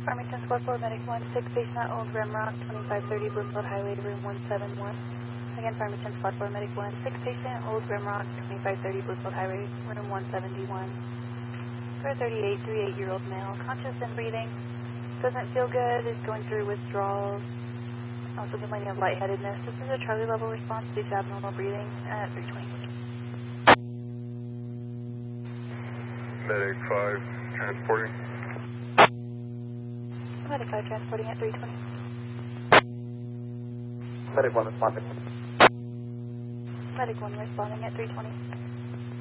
Farmington Squad 4, Medic 1-6, patient at Old Rimrock, 2530 Brookfield Highway, room 171. Again, Farmington Squad 4, Medic 1-6, patient Old Rimrock, 2530 Brookfield Highway, room 171. For a 38-year-old male, conscious and breathing, doesn't feel good, is going through withdrawals, also complaining of lightheadedness. This is a Charlie level response due to abnormal breathing at 320. Medic 5, transporting. Medic 5 transporting at 320. Medic 1 responding. Medic 1 responding at 320.